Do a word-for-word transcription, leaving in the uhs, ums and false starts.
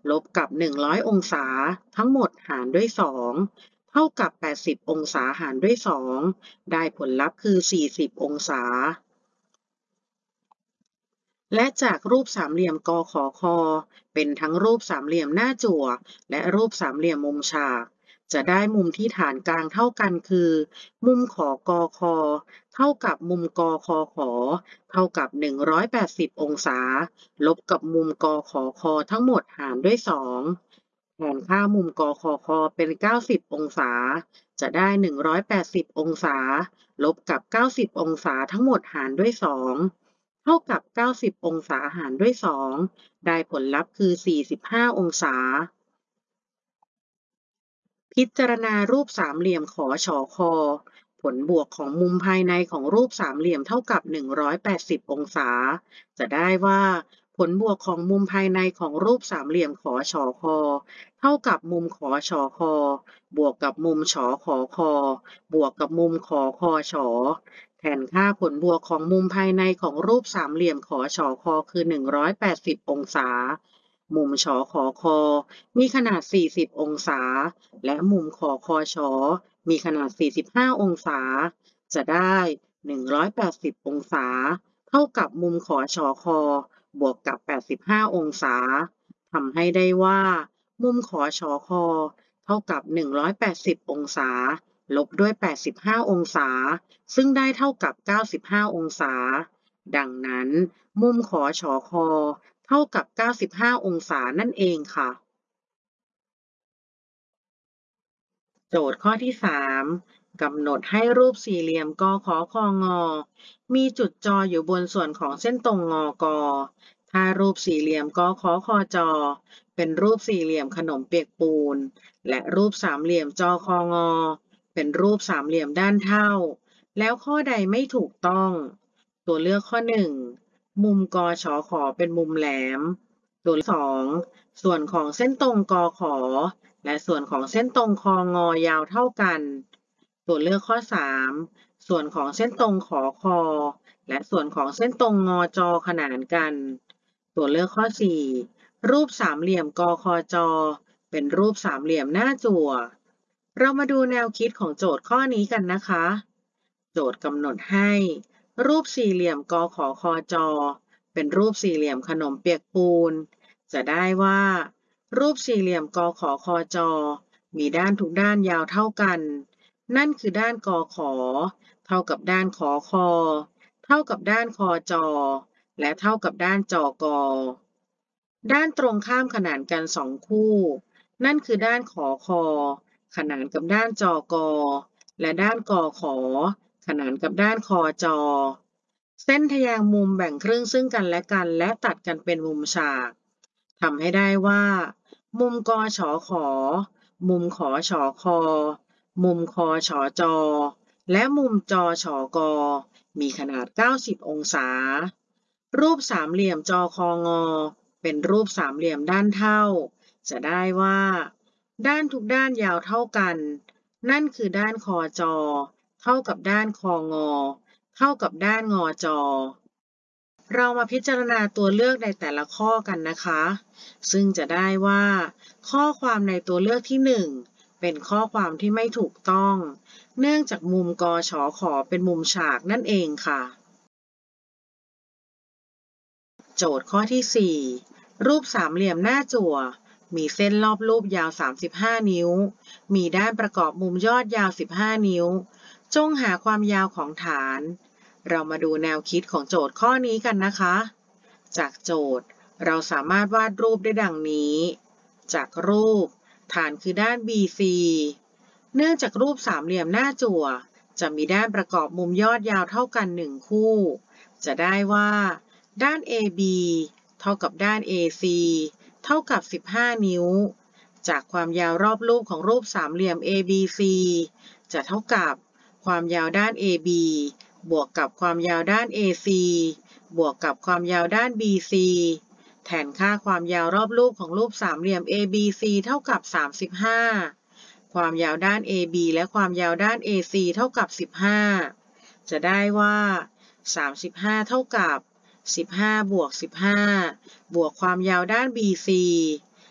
ลบกับหนึ่งร้อยองศาทั้งหมดหารด้วยสองเท่ากับแปดสิบองศาหารด้วยสองได้ผลลัพธ์คือสี่สิบองศาและจากรูปสามเหลี่ยมกขคเป็นทั้งรูปสามเหลี่ยมหน้าจั่วและรูปสามเหลี่ยมมุมฉากจะได้มุมที่ฐานกลางเท่ากันคือมุมขอกคเท่ากับมุมกคขเท่ากับหนึ่งร้อยแปดสิบองศาลบกับมุมกขคทั้งหมดหารด้วยสองแทนค่ามุมกคคเป็นเก้าสิบองศาจะได้หนึ่งร้อยแปดสิบองศาลบกับเก้าสิบองศาทั้งหมดหารด้วยสองเท่ากับเก้าสิบองศาหารด้วยสองได้ผลลัพธ์คือสี่สิบห้าองศาพิจารณารูปสามเหลี่ยมขอชอคอผลบวกของมุมภายในของรูปสามเหลี่ยมเท่ากับหนึ่งร้อยแปดสิบองศาจะได้ว่าผลบวกของมุมภายในของรูปสามเหลี่ยมขอชอคอเท่ากับมุมขอชอคอบวกกับมุมชอขอคอบวกกับมุมขอคอชอแทนค่าผลบวกของมุมภายในของรูปสามเหลี่ยมขอชอคอคือหนึ่งร้อยแปดสิบองศามุมชอขอคอมีขนาดสี่สิบองศาและมุมขอคอชอมีขนาดสี่สิบห้าองศาจะได้หนึ่งร้อยแปดสิบองศาเท่ากับมุมขอชอคอบวกกับแปดสิบห้าองศาทำให้ได้ว่ามุมขอชอคอเท่ากับหนึ่งร้อยแปดสิบองศาลบด้วยแปดสิบห้าองศาซึ่งได้เท่ากับเก้าสิบห้าองศาดังนั้นมุมขอชอคอเท่ากับเก้าสิบห้าองศานั่นเองค่ะโจทย์ข้อที่สามกำหนดให้รูปสี่เหลี่ยมกขอคองอมีจุดจออยู่บนส่วนของเส้นตรงงอกอถ้ารูปสี่เหลี่ยมกขอคอจอเป็นรูปสี่เหลี่ยมขนมเปียกปูนและรูปสามเหลี่ยมจอคองอเป็นรูปสามเหลี่ยมด้านเท่าแล้วข้อใดไม่ถูกต้องตัวเลือกข้อหนึ่งมุมกชอขอเป็นมุมแหลมตัวเลือกสองส่วนของเส้นตรงกขอและส่วนของเส้นตรงคองอยาวเท่ากันตัวเลือกข้อสามส่วนของเส้นตรงขอคอและส่วนของเส้นตรงงอจอขนานกันตัวเลือกข้อสี่รูปสามเหลี่ยมกคจเป็นรูปสามเหลี่ยมหน้าจั่วเรามาดูแนวคิดของโจทย์ข้อนี้กันนะคะโจทย์กำหนดให้รูปสี่เหลี่ยมกขอคจเป็นรูปสี่เหลี่ยมขนมเปียกปูนจะได้ว่ารูปสี่เหลี่ยมกขอคจมีด้านทุกด้านยาวเท่ากันนั่นคือด้านกขอเท่ากับด้านขอคอเท่ากับด้านคอจอและเท่ากับด้านจอกอด้านตรงข้ามขนานกันสองคู่นั่นคือด้านขอคอขนานกับด้านจอกอและด้านกอขอขนานกับด้านคอจอเส้นทแยงมุมแบ่งครึ่งซึ่งกันและกันและตัดกันเป็นมุมฉากทำให้ได้ว่ามุมกชอขอมุมขอชอคอมุมคอชอจอและมุมจอชอกอมีขนาดเก้าสิบองศารูปสามเหลี่ยมจอคองอเป็นรูปสามเหลี่ยมด้านเท่าจะได้ว่าด้านทุกด้านยาวเท่ากันนั่นคือด้านคอจอเท่ากับด้านคองอเท่ากับด้านงอจอเรามาพิจารณาตัวเลือกในแต่ละข้อกันนะคะซึ่งจะได้ว่าข้อความในตัวเลือกที่หนึ่งเป็นข้อความที่ไม่ถูกต้องเนื่องจากมุมกชอขอเป็นมุมฉากนั่นเองค่ะโจทย์ข้อที่สี่รูปสามเหลี่ยมหน้าจั่วมีเส้นรอบรูปยาวสามสิบห้านิ้วมีด้านประกอบมุมยอดยาวสิบห้านิ้วจงหาความยาวของฐานเรามาดูแนวคิดของโจทย์ข้อนี้กันนะคะจากโจทย์เราสามารถวาดรูปได้ดังนี้จากรูปฐานคือด้าน บี ซี เนื่องจากรูปสามเหลี่ยมหน้าจั่วจะมีด้านประกอบมุมยอดยาวเท่ากันหนึ่งคู่จะได้ว่าด้าน เอ บี เท่ากับด้าน เอ ซี เท่ากับสิบห้านิ้วจากความยาวรอบรูปของรูปสามเหลี่ยม เอ บี ซี จะเท่ากับความยาวด้าน เอ บี บวกกับความยาวด้าน เอ ซี บวกกับความยาวด้าน บี ซี แทนค่าความยาวรอบรูปของรูปสามเหลี่ยม เอ บี ซี เท่ากับสามสิบห้าความยาวด้าน เอ บี และความยาวด้าน เอ ซี เท่ากับสิบห้าจะได้ว่าสามสิบห้าเท่ากับสิบห้าบวกสิบห้าบวกความยาวด้าน บี ซี